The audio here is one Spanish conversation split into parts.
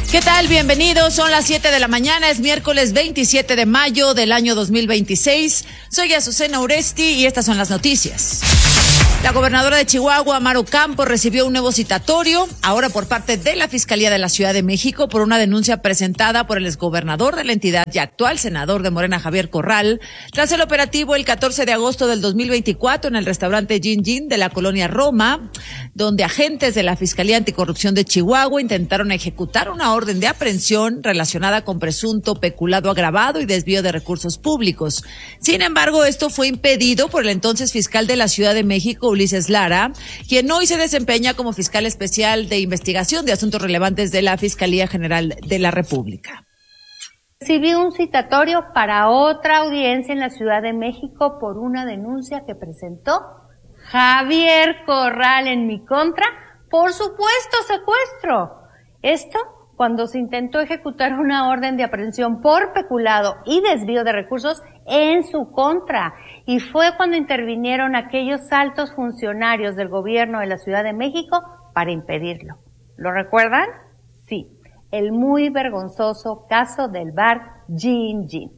¿Qué tal? Bienvenidos, son las 7 de la mañana, es miércoles 27 de mayo del año 2026. Soy Azucena Uresti y estas son las noticias. La gobernadora de Chihuahua, Maru Campos, recibió un nuevo citatorio, ahora por parte de la Fiscalía de la Ciudad de México, por una denuncia presentada por el exgobernador de la entidad y actual senador de Morena, Javier Corral, tras el operativo el 14 de agosto del 2024 en el restaurante Gin Gin de la colonia Roma, donde agentes de la Fiscalía Anticorrupción de Chihuahua intentaron ejecutar una orden de aprehensión relacionada con presunto peculado agravado y desvío de recursos públicos. Sin embargo, esto fue impedido por el entonces fiscal de la Ciudad de México, Ulises Lara, quien hoy se desempeña como fiscal especial de investigación de asuntos relevantes de la Fiscalía General de la República. Recibí un citatorio para otra audiencia en la Ciudad de México por una denuncia que presentó Javier Corral en mi contra por supuesto secuestro. Esto cuando se intentó ejecutar una orden de aprehensión por peculado y desvío de recursos en su contra. Y fue cuando intervinieron aquellos altos funcionarios del gobierno de la Ciudad de México para impedirlo. ¿Lo recuerdan? Sí, el muy vergonzoso caso del bar Gin Gin.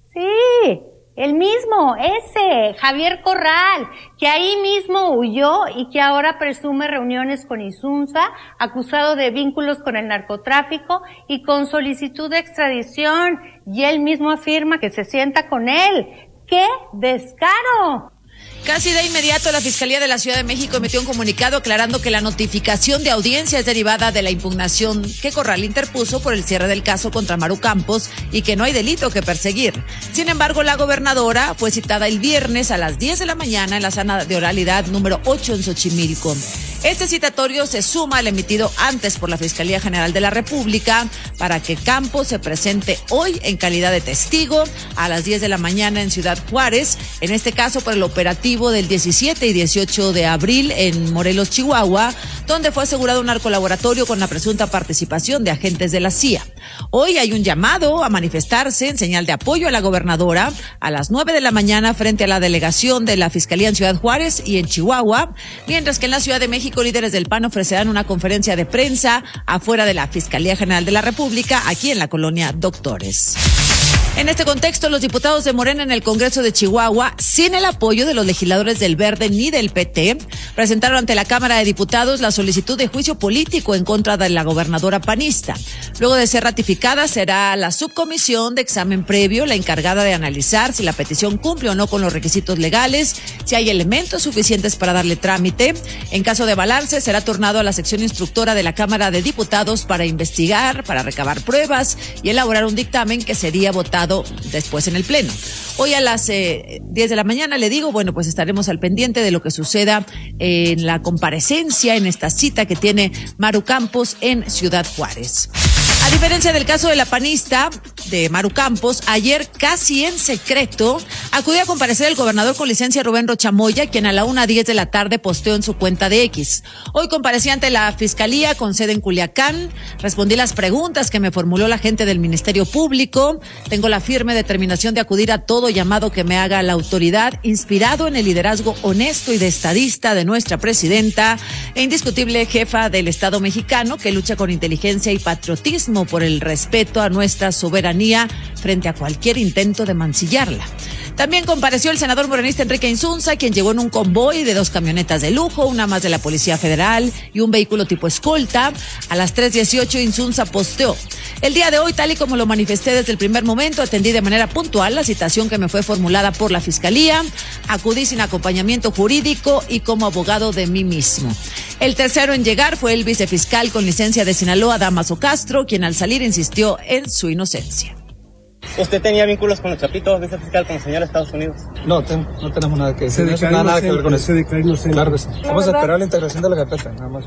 Sí, el mismo, ese, Javier Corral, que ahí mismo huyó y que ahora presume reuniones con Insunza, acusado de vínculos con el narcotráfico y con solicitud de extradición, y él mismo afirma que se sienta con él. ¡Qué descaro! Casi de inmediato, la Fiscalía de la Ciudad de México emitió un comunicado aclarando que la notificación de audiencia es derivada de la impugnación que Corral interpuso por el cierre del caso contra Maru Campos y que no hay delito que perseguir. Sin embargo, la gobernadora fue citada el viernes a las 10 de la mañana en la sala de oralidad número 8 en Xochimilco. Este citatorio se suma al emitido antes por la Fiscalía General de la República para que Campos se presente hoy en calidad de testigo a las 10 de la mañana en Ciudad Juárez, en este caso por el operativo del 17 y 18 de abril en Morelos, Chihuahua, donde fue asegurado un narcolaboratorio con la presunta participación de agentes de la CIA. Hoy hay un llamado a manifestarse en señal de apoyo a la gobernadora a las 9 de la mañana frente a la delegación de la Fiscalía en Ciudad Juárez y en Chihuahua, mientras que en la Ciudad de México líderes del PAN ofrecerán una conferencia de prensa afuera de la Fiscalía General de la República, aquí en la colonia Doctores. En este contexto, los diputados de Morena en el Congreso de Chihuahua, sin el apoyo de los legisladores del Verde ni del PT, presentaron ante la Cámara de Diputados la solicitud de juicio político en contra de la gobernadora panista. Luego de ser ratificada, será la subcomisión de examen previo la encargada de analizar si la petición cumple o no con los requisitos legales, si hay elementos suficientes para darle trámite. En caso de avalarse, será turnado a la sección instructora de la Cámara de Diputados para investigar, para recabar pruebas y elaborar un dictamen que sería votado después en el Pleno. Hoy a las 10 de la mañana, le digo, bueno, pues estaremos al pendiente de lo que suceda en la comparecencia, en esta cita que tiene Maru Campos en Ciudad Juárez. A diferencia del caso de la panista de Maru Campos, ayer casi en secreto acudió a comparecer el gobernador con licencia Rubén Rocha Moya, quien a la 1:10 de la tarde posteó en su cuenta de X. Hoy comparecí ante la Fiscalía con sede en Culiacán, respondí las preguntas que me formuló la gente del Ministerio Público, tengo la firme determinación de acudir a todo llamado que me haga la autoridad, inspirado en el liderazgo honesto y de estadista de nuestra presidenta e indiscutible jefa del Estado mexicano que lucha con inteligencia y patriotismo por el respeto a nuestra soberanía frente a cualquier intento de mancillarla. También compareció el senador morenista Enrique Insunza, quien llegó en un convoy de 2 camionetas de lujo, una más de la Policía Federal y un vehículo tipo escolta. A las 3:18 Insunza posteó: el día de hoy, tal y como lo manifesté desde el primer momento, atendí de manera puntual la citación que me fue formulada por la Fiscalía, acudí sin acompañamiento jurídico y como abogado de mí mismo. El tercero en llegar fue el vicefiscal con licencia de Sinaloa, Damaso Castro, quien al salir insistió en su inocencia. ¿Usted tenía vínculos con el Chapito, vicefiscal, con el señor de Estados Unidos? No, no tenemos nada que decir. Nada que ver con eso. Claro que sí. Vamos a esperar la integración de la carpeta, nada más.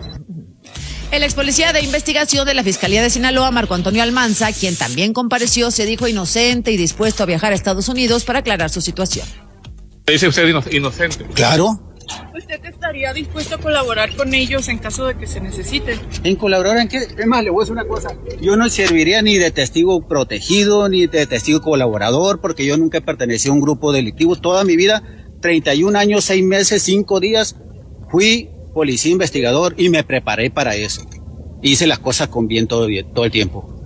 El ex policía de investigación de la Fiscalía de Sinaloa, Marco Antonio Almanza, quien también compareció, se dijo inocente y dispuesto a viajar a Estados Unidos para aclarar su situación. ¿Dice usted inocente? Claro. ¿Usted estaría dispuesto a colaborar con ellos en caso de que se necesite? ¿En colaborar en qué? Es más, le voy a decir una cosa. Yo no serviría ni de testigo protegido, ni de testigo colaborador, porque yo nunca he pertenecido a un grupo delictivo. Toda mi vida, 31 años, 6 meses, 5 días, fui policía investigador y me preparé para eso. Hice las cosas con bien todo el tiempo.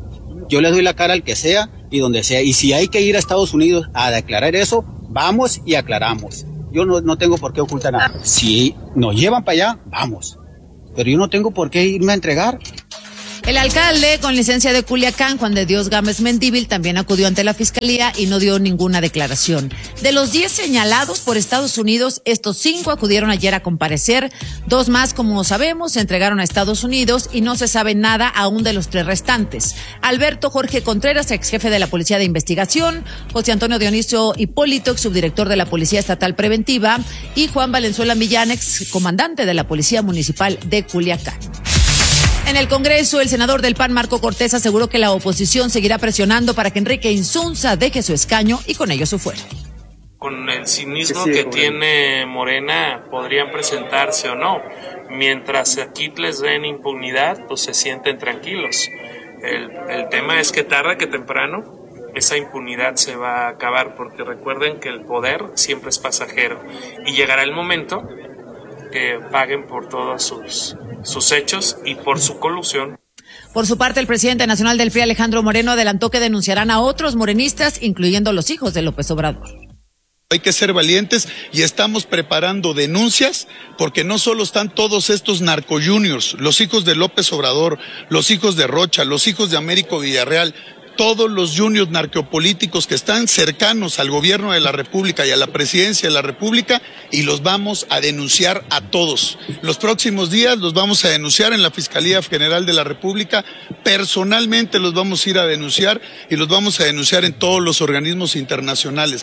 Yo le doy la cara al que sea y donde sea. Y si hay que ir a Estados Unidos a declarar eso, vamos y aclaramos. Yo no tengo por qué ocultar nada. Si nos llevan para allá, vamos. Pero yo no tengo por qué irme a entregar. El alcalde con licencia de Culiacán, Juan de Dios Gámez Mendívil, también acudió ante la fiscalía y no dio ninguna declaración. De los 10 señalados por Estados Unidos, estos 5 acudieron ayer a comparecer. 2 más, como sabemos, se entregaron a Estados Unidos y no se sabe nada aún de los 3 restantes. Alberto Jorge Contreras, ex jefe de la Policía de Investigación, José Antonio Dionisio Hipólito, ex subdirector de la Policía Estatal Preventiva, y Juan Valenzuela Millán, ex comandante de la Policía Municipal de Culiacán. En el Congreso, el senador del PAN, Marco Cortés, aseguró que la oposición seguirá presionando para que Enrique Insunza deje su escaño y con ello su fuero. Con el cinismo que tiene Morena, podrían presentarse o no. Mientras aquí les den impunidad, pues se sienten tranquilos. El tema es que tarde que temprano esa impunidad se va a acabar, porque recuerden que el poder siempre es pasajero y llegará el momento que paguen por todos sus hechos y por su colusión. Por su parte, el presidente nacional del PRI, Alejandro Moreno, adelantó que denunciarán a otros morenistas, incluyendo los hijos de López Obrador. Hay que ser valientes y estamos preparando denuncias porque no solo están todos estos narcojuniors, los hijos de López Obrador, los hijos de Rocha, los hijos de Américo Villarreal, todos los juniors narcopolíticos que están cercanos al gobierno de la República y a la presidencia de la República, y los vamos a denunciar a todos. Los próximos días los vamos a denunciar en la Fiscalía General de la República, personalmente los vamos a ir a denunciar y los vamos a denunciar en todos los organismos internacionales.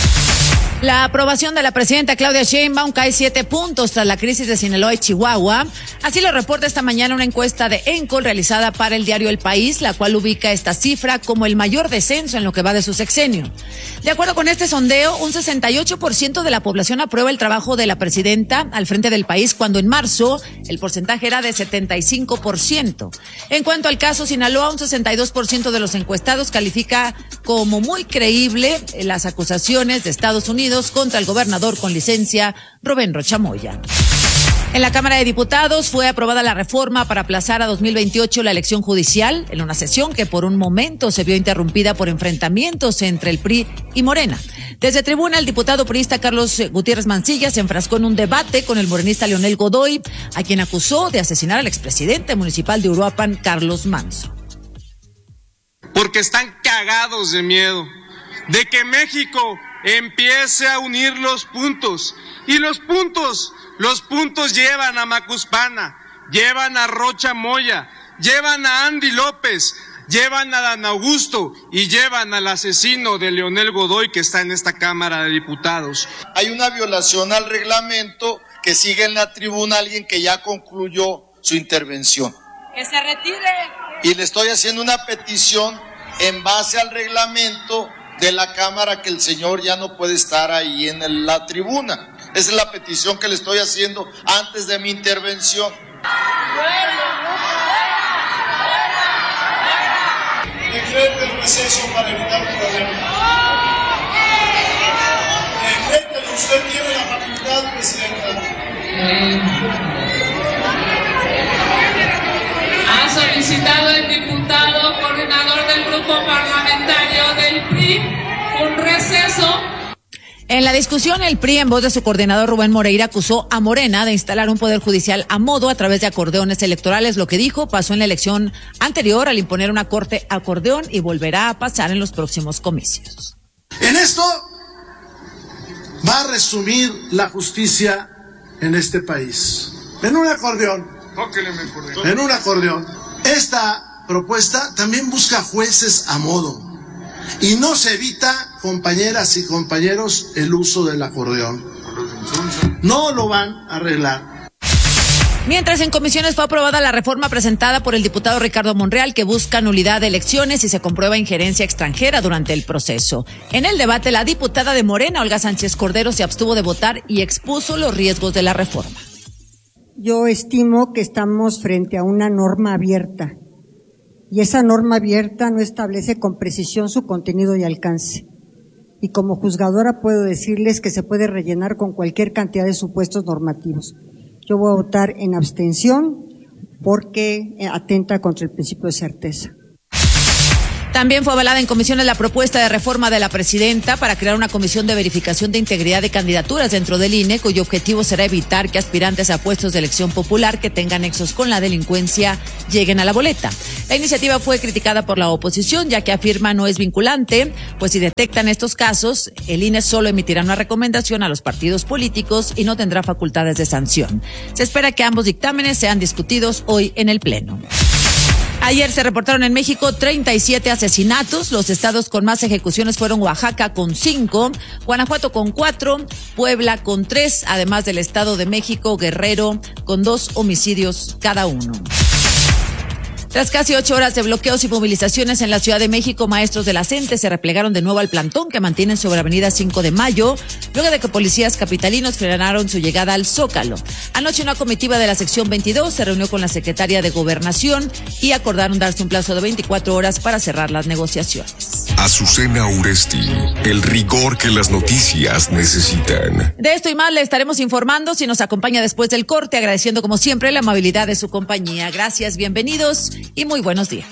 La aprobación de la presidenta Claudia Sheinbaum cae 7 puntos tras la crisis de Sinaloa y Chihuahua. Así lo reporta esta mañana una encuesta de ENCOL realizada para el diario El País, la cual ubica esta cifra como el mayor descenso en lo que va de su sexenio. De acuerdo con este sondeo, un 68% de la población aprueba el trabajo de la presidenta al frente del país, cuando en marzo el porcentaje era de 75%. En cuanto al caso Sinaloa, un 62% de los encuestados califica como muy creíble las acusaciones de Estados Unidos contra el gobernador con licencia, Rubén Rocha Moya. En la Cámara de Diputados fue aprobada la reforma para aplazar a 2028 la elección judicial, en una sesión que por un momento se vio interrumpida por enfrentamientos entre el PRI y Morena. Desde tribuna, el diputado priista Carlos Gutiérrez Mancilla se enfrascó en un debate con el morenista Leonel Godoy, a quien acusó de asesinar al expresidente municipal de Uruapan, Carlos Manzo. Porque están cagados de miedo de que México empiece a unir los puntos. Y los puntos llevan a Macuspana, llevan a Rocha Moya, llevan a Andy López, llevan a Dan Augusto y llevan al asesino de Leonel Godoy, que está en esta Cámara de Diputados. Hay una violación al reglamento, que sigue en la tribuna alguien que ya concluyó su intervención. Que se retire. Y le estoy haciendo una petición en base al reglamento de la Cámara, que el señor ya no puede estar ahí en la tribuna. Esa es la petición que le estoy haciendo antes de mi intervención. Decrete el receso para evitar un problema. Decrete, usted tiene la facultad, presidenta. Ha solicitado el diputado coordinador del grupo parlamentario del PRI un receso. En la discusión, el PRI, en voz de su coordinador Rubén Moreira, acusó a Morena de instalar un poder judicial a modo a través de acordeones electorales. Lo que dijo pasó en la elección anterior al imponer una corte acordeón y volverá a pasar en los próximos comicios. En esto va a resumir la justicia en este país. En un acordeón. En un acordeón. Esta propuesta también busca jueces a modo. Y no se evita, compañeras y compañeros, el uso del acordeón. No lo van a arreglar. Mientras en comisiones fue aprobada la reforma presentada por el diputado Ricardo Monreal, que busca nulidad de elecciones y se comprueba injerencia extranjera durante el proceso. En el debate, la diputada de Morena, Olga Sánchez Cordero, se abstuvo de votar y expuso los riesgos de la reforma. Yo estimo que estamos frente a una norma abierta. Y esa norma abierta no establece con precisión su contenido y alcance. Y como juzgadora puedo decirles que se puede rellenar con cualquier cantidad de supuestos normativos. Yo voy a votar en abstención porque atenta contra el principio de certeza. También fue avalada en comisiones la propuesta de reforma de la presidenta para crear una comisión de verificación de integridad de candidaturas dentro del INE, cuyo objetivo será evitar que aspirantes a puestos de elección popular que tengan nexos con la delincuencia lleguen a la boleta. La iniciativa fue criticada por la oposición, ya que afirma no es vinculante, pues si detectan estos casos, el INE solo emitirá una recomendación a los partidos políticos y no tendrá facultades de sanción. Se espera que ambos dictámenes sean discutidos hoy en el Pleno. Ayer se reportaron en México 37 asesinatos. Los estados con más ejecuciones fueron Oaxaca con 5, Guanajuato con 4, Puebla con 3, además del Estado de México, Guerrero con 2 homicidios cada uno. Tras casi 8 horas de bloqueos y movilizaciones en la Ciudad de México, maestros de la CENTE se replegaron de nuevo al plantón que mantienen sobre Avenida 5 de Mayo, luego de que policías capitalinos frenaron su llegada al Zócalo. Anoche una comitiva de la sección 22 se reunió con la secretaria de Gobernación y acordaron darse un plazo de 24 horas para cerrar las negociaciones. Azucena Uresti, el rigor que las noticias necesitan. De esto y más le estaremos informando si nos acompaña después del corte, agradeciendo como siempre la amabilidad de su compañía. Gracias, bienvenidos y muy buenos días.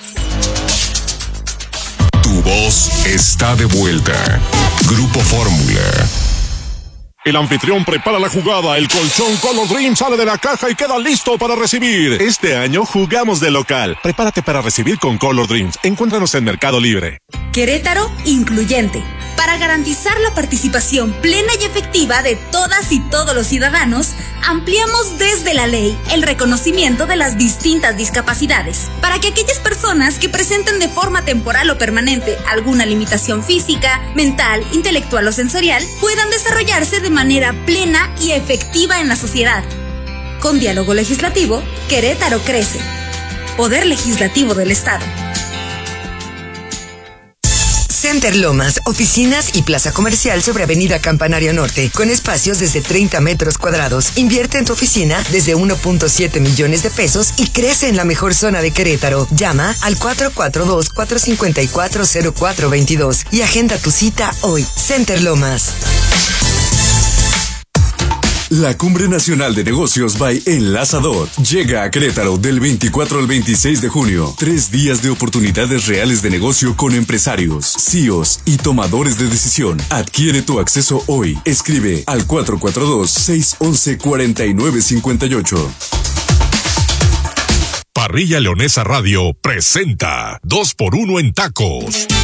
Tu voz está de vuelta. Grupo Fórmula. El anfitrión prepara la jugada, el colchón Color Dream sale de la caja y queda listo para recibir. Este año jugamos de local. Prepárate para recibir con Color Dreams. Encuéntranos en Mercado Libre. Querétaro incluyente. Para garantizar la participación plena y efectiva de todas y todos los ciudadanos, ampliamos desde la ley el reconocimiento de las distintas discapacidades, para que aquellas personas que presenten de forma temporal o permanente alguna limitación física, mental, intelectual o sensorial, puedan desarrollarse de manera plena y efectiva en la sociedad. Con diálogo legislativo, Querétaro crece. Poder Legislativo del Estado. Center Lomas, oficinas y plaza comercial sobre Avenida Campanario Norte, con espacios desde 30 metros cuadrados. Invierte en tu oficina desde 1.7 millones de pesos y crece en la mejor zona de Querétaro. Llama al 442-454-0422 y agenda tu cita hoy. Center Lomas. La Cumbre Nacional de Negocios by Enlazador llega a Querétaro del 24 al 26 de junio. 3 días de oportunidades reales de negocio con empresarios, CEOs y tomadores de decisión. Adquiere tu acceso hoy. Escribe al 442-611-4958. Parrilla Leonesa Radio presenta 2x1 en tacos.